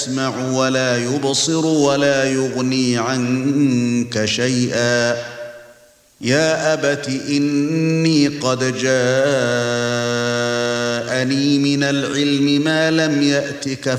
يسمع ولا يبصر ولا يغني عنك شيئا يا أبت إني قد جاءني من العلم ما لم يأتك